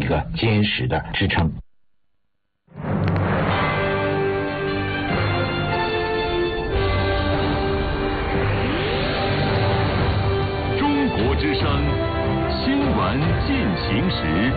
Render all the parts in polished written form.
个坚实的支撑。 中国之声新闻进行时。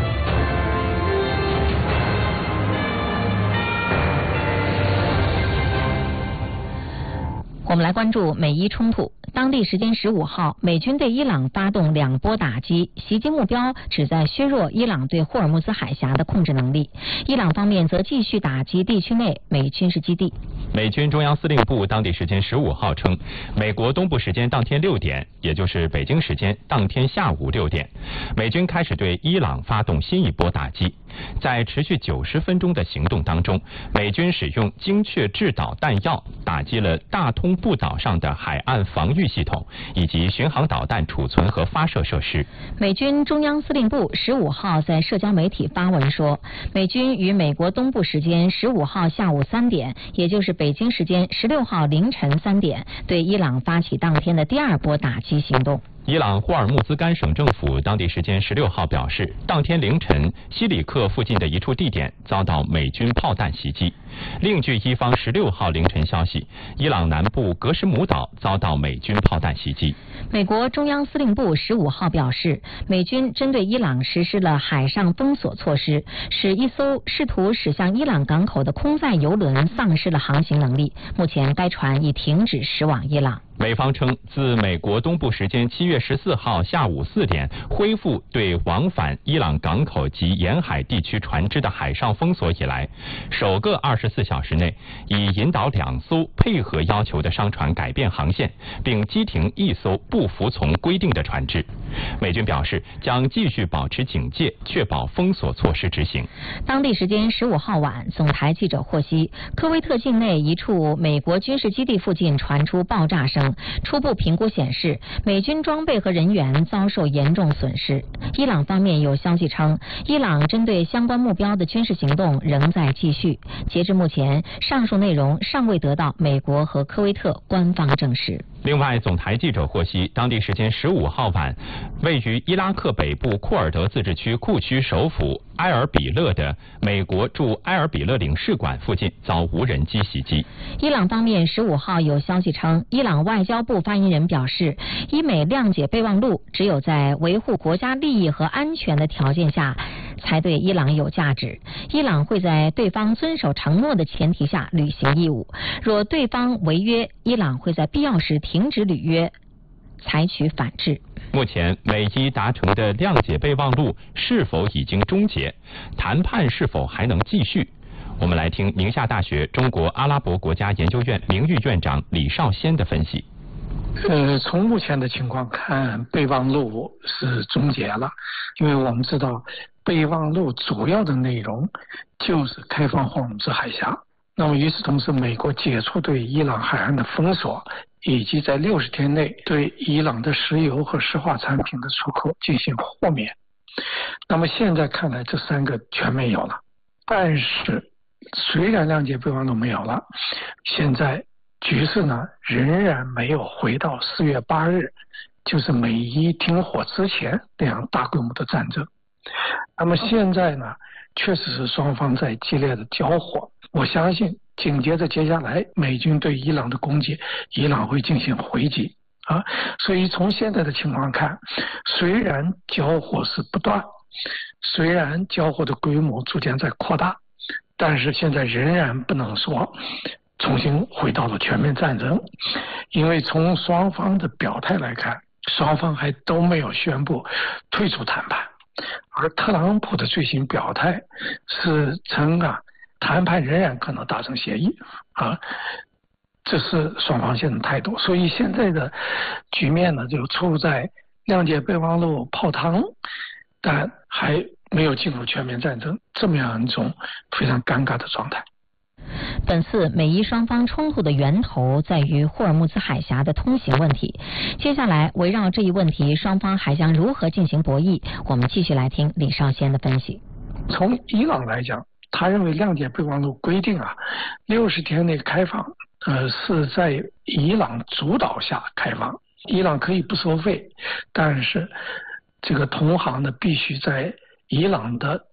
我们来关注美伊冲突。当地时间15号，美军对伊朗发动2波打击，袭击目标旨在削弱伊朗对霍尔木兹海峡的控制能力。伊朗方面则继续打击地区内美军事基地。 美军中央司令部当地时间15号称，美国东部时间当天6点，也就是北京时间当天下午6点，美军开始对伊朗发动新一波打击。在持续90分钟的行动当中，美军使用精确制导弹药打击了大通布岛上的海岸防御系统以及巡航导弹储存和发射设施。 美军中央司令部15号在社交媒体发文说，美军于美国东部时间15号下午3点，也就是北京时间16号凌晨3点，对伊朗发起当天的第2波打击行动。 伊朗霍尔木兹干省政府当地时间16号表示，当天凌晨西里克附近的一处地点遭到美军炮弹袭击。另据伊方16号凌晨消息，伊朗南部格什姆岛遭到美军炮弹袭击。 美国中央司令部15号表示，美军针对伊朗实施了海上封锁措施，使一艘试图驶向伊朗港口的空载油轮丧失了航行能力。目前该船已停止驶往伊朗。 美方称，自美国东部时间7月14号下午4点恢复对往返伊朗港口及沿海地区船只的海上封锁以来，首个24小时内已引导2艘配合要求的商船改变航线，并击停1艘不服从规定的船只。美军表示将继续保持警戒，确保封锁措施执行。 当地时间15号晚，总台记者获悉，科威特境内一处美国军事基地附近传出爆炸声。初步评估显示，美军装备和人员遭受严重损失。伊朗方面有消息称，伊朗针对相关目标的军事行动仍在继续。截至目前，上述内容尚未得到美国和科威特官方证实。 另外，总台记者获悉，当地时间15号晚，位于伊拉克北部库尔德自治区库区首府埃尔比勒的美国驻埃尔比勒领事馆附近遭无人机袭击。 伊朗方面15号有消息称，伊朗外交部发言人表示，伊美谅解备忘录只有在维护国家利益和安全的条件下才对伊朗有价值。伊朗会在对方遵守承诺的前提下履行义务，若对方违约，伊朗会在必要时停止履约，采取反制。 目前美伊达成的谅解备忘录是否已经终结？谈判是否还能继续？我们来听宁夏大学中国阿拉伯国家研究院名誉院长李少先的分析。 从目前的情况看，备忘录是终结了，因为我们知道备忘录主要的内容就是开放霍尔木兹海峡。那么与此同时，美国解除对伊朗海岸的封锁，以及在60天内对伊朗的石油和石化产品的出口进行豁免。那么现在看来，这3个全没有了。但是虽然谅解备忘录没有了，现在局势呢仍然没有回到4月8日，就是美伊停火之前那样大规模的战争。那么现在呢，确实是双方在激烈的交火。我相信紧接着接下来美军对伊朗的攻击，伊朗会进行回击啊。所以从现在的情况看，虽然交火是不断，虽然交火的规模逐渐在扩大，但是现在仍然不能说重新回到了全面战争，因为从双方的表态来看，双方还都没有宣布退出谈判，而特朗普的最新表态是称谈判仍然可能达成协议啊，这是双方现在的态度。所以现在的局面呢，就处在谅解备忘录泡汤，但还没有进入全面战争这么样一种非常尴尬的状态。 本次美伊双方冲突的源头在于霍尔木兹海峡的通行问题。接下来围绕这一问题，双方还将如何进行博弈？我们继续来听李少先的分析。 从伊朗来讲，他认为谅解备忘录规定60天内开放，是在伊朗主导下开放，伊朗可以不收费，但是这个同行呢必须在伊朗的